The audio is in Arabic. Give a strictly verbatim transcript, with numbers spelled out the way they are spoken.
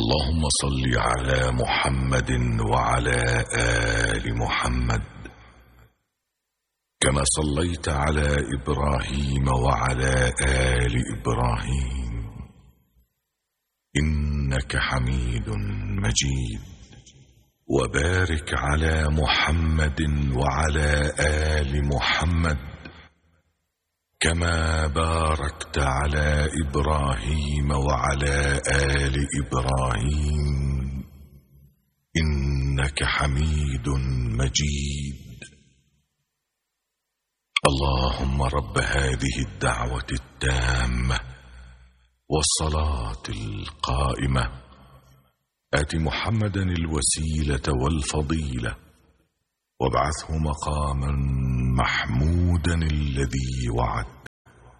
اللهم صل على محمد وعلى آل محمد كما صليت على إبراهيم وعلى آل إبراهيم إنك حميد مجيد. وبارك على محمد وعلى آل محمد كما باركت على إبراهيم وعلى آل إبراهيم إنك حميد مجيد. اللهم رب هذه الدعوة التامة والصلاة القائمة آت محمدا الوسيلة والفضيلة وابعثه مقاما محمودا الذي وعدت.